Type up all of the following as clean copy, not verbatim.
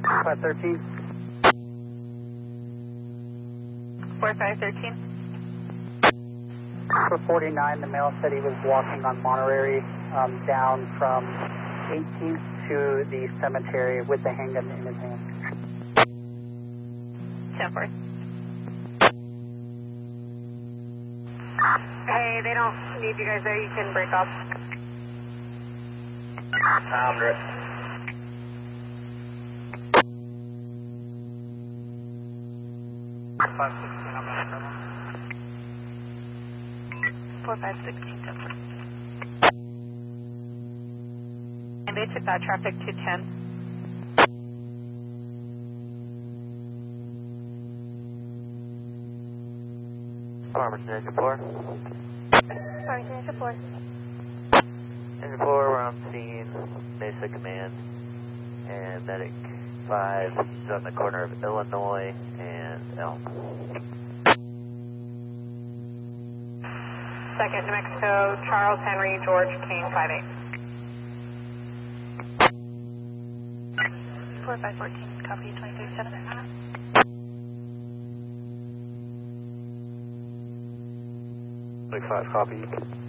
513. 4513. For 49, the male said he was walking on Monterey down from 18th to the cemetery with the handgun in his hand. 10-4. Hey, they don't need you guys there. You can break off. Tom, Rick. Five 16, I'm going to 4516, 10-4. And they took that traffic to 10. Farmers Engine 4. Farmington Engine 4. Engine 4, we're on scene, Mesa Command, and Medic 5 is on the corner of Illinois and Elm. 2nd, New Mexico, Charles Henry, George King, 58. 4514, copy 237. 25, copy.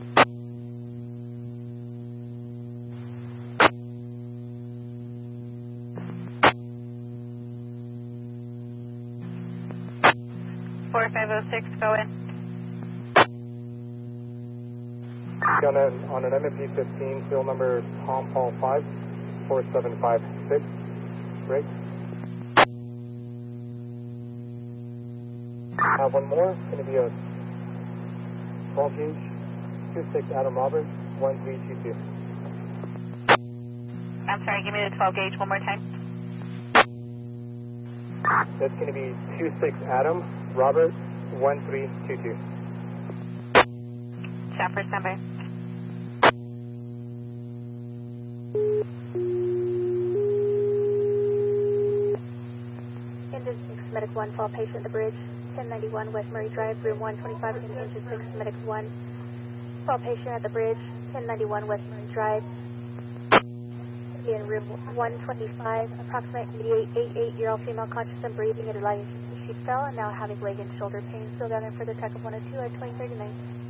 Four 506, go in. On an MMP-15, field number Tom Paul 5, 4756, break. One more, it's going to be a 12 gauge, 26 Adam Roberts, 1322. I'm sorry, give me the 12 gauge one more time. That's going to be 26 Adam Roberts, 1322. Chopper, standby. Engine 6, Medic 1, fall patient at the bridge. 1091 West Murray Drive, room 125, Engine 6, Medic 1. Fall patient at the bridge. 1091 West Murray Drive. In room 125, approximate 88-year-old female conscious and breathing at a light sheep cell and now having leg and shoulder pain. Still down in for the attack of 102 at 2039.